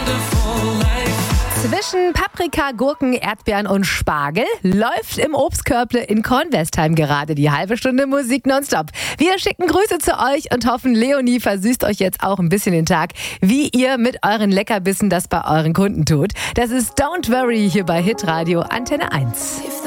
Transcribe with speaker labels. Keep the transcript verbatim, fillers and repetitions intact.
Speaker 1: Zwischen Paprika, Gurken, Erdbeeren und Spargel läuft im Obstkörble in Kornwestheim gerade die halbe Stunde Musik nonstop. Wir schicken Grüße zu euch und hoffen, Leonie versüßt euch jetzt auch ein bisschen den Tag, wie ihr mit euren Leckerbissen das bei euren Kunden tut. Das ist Don't Worry hier bei Hitradio Antenne eins.